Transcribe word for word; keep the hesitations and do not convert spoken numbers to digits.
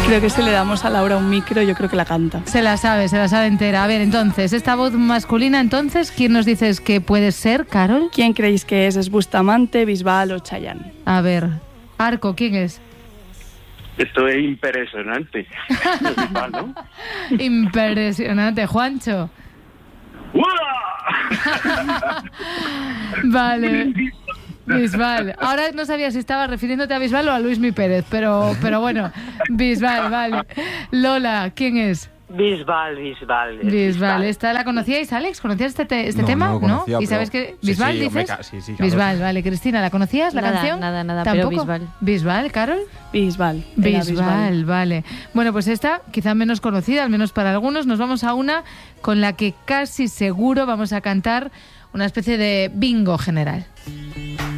Creo que si le damos a Laura un micro, yo creo que la canta. Se la sabe, se la sabe entera. A ver, entonces, esta voz masculina, entonces, ¿quién nos dices que puede ser, Carol? ¿Quién creéis que es? ¿Es Bustamante, Bisbal o Chayanne? A ver, Arco, ¿quién es? Esto es impresionante. Bisbal, ¿no? Impresionante, Juancho. Vale. Bisbal. Ahora no sabía si estabas refiriéndote a Bisbal o a Luismi Pérez, pero, pero bueno, Bisbal, vale. Lola, ¿quién es? Bisbal, Bisbal. Bisbal. ¿Esta la conocíais, Alex? ¿Conocías este, te este no, tema? No, lo conocía, ¿no? ¿Y sabes pero... qué? ¿Bisbal, sí, sí, dices? Ca... Sí, sí, claro. Bisbal, vale. Cristina, ¿la conocías, la nada, canción? Nada, nada, ¿Tampoco? pero Bisbal. ¿Bisbal, Carol? Bisbal. Bisbal, Bisbal, vale. Bueno, pues esta, quizá menos conocida, al menos para algunos, nos vamos a una con la que casi seguro vamos a cantar una especie de bingo general.